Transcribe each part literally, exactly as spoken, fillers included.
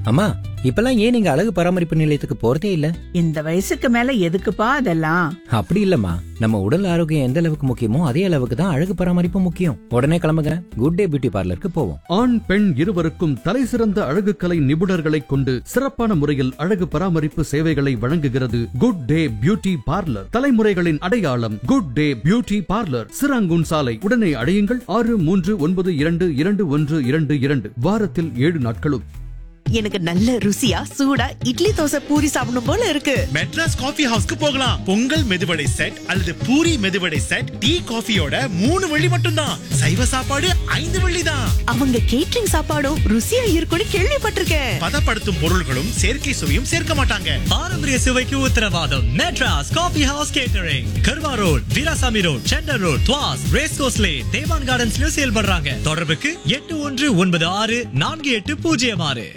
அம்மா, இப்பெல்லாம் ஏன் நீங்க அழகு பராமரிப்பு நிலையத்துக்கு போறதே இல்ல? இந்த வயசுக்கு மேல எதுக்குப்பா அதெல்லாம்? அப்படி இல்லம்மா, நம்ம உடல் ஆரோக்கியம் எந்த அளவுக்கு முக்கியமோ அதே அளவுக்கு தான் அழகு பராமரிப்பு முக்கியம். உடனே கிளம்புங்க, குட் டே பியூட்டி பார்லருக்கு போவோம். ஆண் பெண் இருவருக்கும் தலை சிறந்த அழகு கலை நிபுணர்களை கொண்டு சிறப்பான முறையில் அழகு பராமரிப்பு சேவைகளை வழங்குகிறது குட் டே பியூட்டி பார்லர். தலைமுறைகளின் அடையாளம் good day beauty parlour, Serangoon சாலை. உடனே அடையுங்கள் ஆறு மூன்று ஒன்பது இரண்டு இரண்டு ஒன்று இரண்டு இரண்டு. வாரத்தில் ஏழு நாட்களும். எனக்கு நல்ல ருசியா சூடா இட்லி தோசை பூரி சாப்பிடணும் போல இருக்கு. மெட்ராஸ் காஃபி ஹவுஸ்க்கு போகலாம். பொங்கல் மெதுவடை செட் அல்லது பூரி மெதுவடை செட், டீ காஃபியோட மூணு வெள்ளி மட்டும்தான். சைவ சாப்பாடு ஐந்து வெள்ளி தான். அவங்க கேட்டரிங் சாப்பாடும் ருசியா இருக்கும்னு கேள்விப்பட்டிருக்கேன். பதப்படுத்தும் பொருள்களும் செயற்கை சுவையும் சேர்க்க மாட்டாங்க. பாரம்பரிய சுவைக்கு உத்தரவாதம். மெட்ராஸ் காஃபி ஹவுஸ் கேட்டரிங், கர்வா road, Veerasamy road, centre road, துவாஸ், race course lane, தேவான் கார்டன்ஸ்லயும் செயல்படுறாங்க. தொடர்புக்கு எட்டு ஒன்று ஒன்பது ஆறு நான்கு எட்டு பூஜ்ஜியம் ஆறு.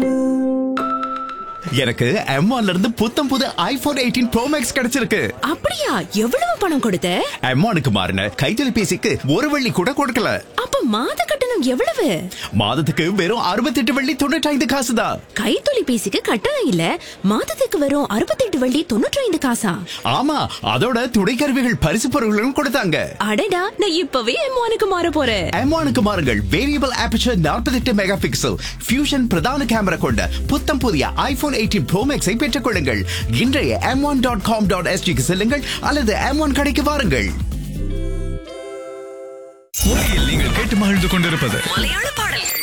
எனக்கு எம் ஒன்ல இருந்து புத்தம் புது ஐபோன் எயிட்டீன் ப்ரோ மேக்ஸ் கிடைச்சிருக்கு. அப்படியா? எவ்வளவு பணம் கொடுத்த? எம் ஒன்னுக்கு மாறின கைத்தொலைபேசிக்கு ஒரு வெள்ளி கூட கொடுக்கல. அப்ப மாத கட்டணம் எவ்வளவு? மாதத்துக்கு வெறும் அறுபத்தி எட்டு வெள்ளி தொண்ணூற்றி ஐந்து காசு தான். கைத்தொலைபேசிக்கு கட்டணம் இல்ல, மாதத்துக்கு வெறும் அறுபத்தி எட்டு வெள்ளி தொண்ணூற்றி ஐந்து காசா? ஆமா, அதோட துணைக்கருவிகள் பரிசு பொருட்களும் கொடுத்தாங்க. அடடா, நான் இப்பவே எம் ஒன்னுக்கு மாற போறேன். எம் ஒன்னுக்கு மாறுங்கள். வேரியபிள் ஆபர்ச்சர் நாற்பத்தி எட்டு மெகா பிக்சல் ஃபியூஷன் பிரதான கேமரா கொண்ட புத்தம் புதிய ஐபோன் எயிட்டீன் ப்ரோ மேக்ஸை பெற்றுக் கொள்ளுங்கள். இன்றைய M one dot com dot எஸ்டிக்கு செல்லுங்கள் அல்லது எம் ஒன் கடைக்கு வாருங்கள். நீங்கள் கேட்டு மகிழ்ந்து கொண்டிருப்பது மலையாள பாடல்கள்.